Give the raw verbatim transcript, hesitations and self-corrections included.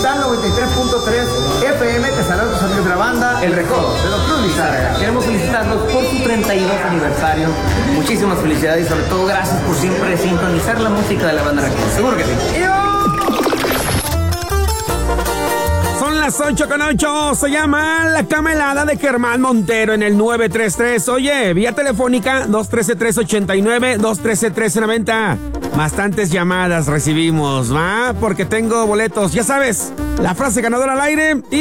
Cristal noventa y tres punto tres F M, te saluda tu amigo de la banda, El Recodo, de los Cruz Lizárraga. Queremos felicitarlos por su treinta y dos aniversario. Muchísimas felicidades y sobre todo gracias por siempre sintonizar la música de la banda Recodo. Seguro que sí. Son las ocho con ocho, se llama La Camelada de Germán Montero en el nueve tres tres. Oye, vía telefónica dos uno tres, tres ocho nueve, dos uno tres, tres nueve cero. Bastantes llamadas recibimos, ¿va? Porque tengo boletos, ya sabes, la frase ganadora al aire y